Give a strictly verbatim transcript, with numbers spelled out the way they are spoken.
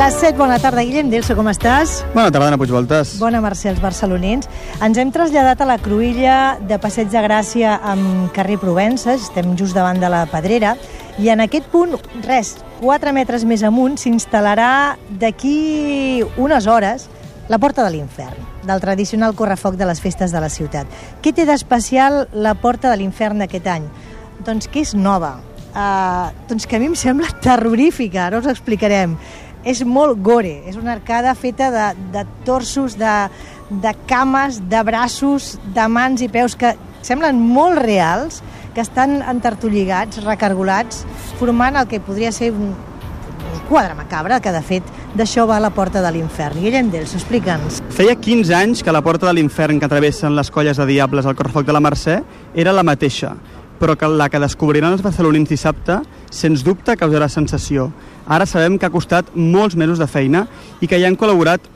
Les set, bona tarda, Guillem Delso, com estàs? Bona tarda, Anna Puigvoltes. Bona, Mercè, els barcelonins. Ens hem traslladat a la cruïlla de Passeig de Gràcia amb carrer Provences, estem just davant de la Pedrera, i en aquest punt, res, quatre metres més amunt, s'instal·larà d'aquí unes hores la Porta de l'Infern, del tradicional correfoc de les festes de la ciutat. Què té d'especial la Porta de l'Infern d'aquest any? Doncs que és nova, uh, doncs que a mi em sembla terrorífica, ara us explicarem. És molt gore, és una arcada feta de, de torsos, de, de cames, de braços, de mans i peus que semblen molt reals, que estan entartolligats, recargolats, formant el que podria ser un, un quadre macabre, que de fet d'això va la Porta de l'Infern. Guillem Delso, explica'ns. Feia quinze anys que la Porta de l'Infern que travessen les colles de diables al correfoc de la Mercè era la mateixa, però que la que descobriran els barcelonins dissabte, sens dubte causarà sensació. Ara sabem que ha costat molts mesos de feina i que hi han col·laborat